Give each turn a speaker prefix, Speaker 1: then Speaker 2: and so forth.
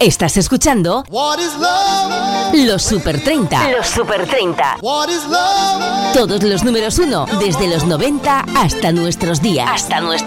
Speaker 1: Estás escuchando
Speaker 2: What is love?
Speaker 1: Los Super 30. Los Super 30.
Speaker 2: What is love?
Speaker 1: Todos los números 1 desde los 90 hasta nuestros días.